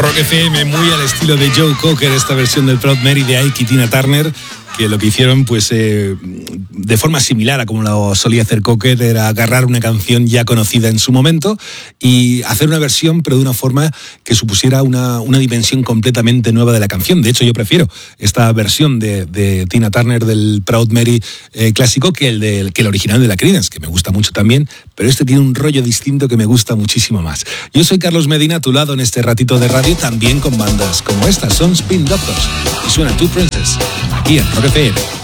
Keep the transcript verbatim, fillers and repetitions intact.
Rock F M, muy al estilo de Joe Cocker, esta versión del Proud Mary de Ike y Tina Turner, que lo que hicieron pues eh, de forma similar a como lo solía hacer Cocker, era agarrar una canción ya conocida en su momento y hacer una versión, pero de una forma que supusiera una, una dimensión completamente nueva de la canción. De hecho, yo prefiero esta versión de, de Tina Turner del Proud Mary eh, clásico que el, de, que el original de la Creedence, que me gusta mucho también, pero este tiene un rollo distinto que me gusta muchísimo más. Yo soy Carlos Medina, a tu lado en este ratito de radio, también con bandas como esta, son Spin Doctors, y suena Two Princess, aquí en Rock F M.